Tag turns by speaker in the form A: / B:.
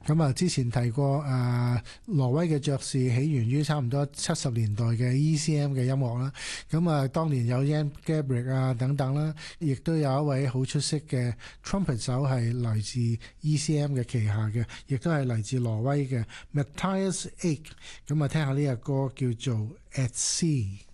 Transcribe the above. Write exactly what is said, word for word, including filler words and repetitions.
A: 咁啊，之前提過誒、呃，挪威嘅爵士起源於差唔多七十年代嘅 E C M 嘅音樂啦。咁啊，當年有 Jan Garbarek 啊等等啦，亦都有一位好出色嘅 trumpet 手係來自 E C M 嘅旗下嘅，亦都係嚟自挪威嘅 Matthias Ek。咁啊，聽下呢個歌叫做 At Sea。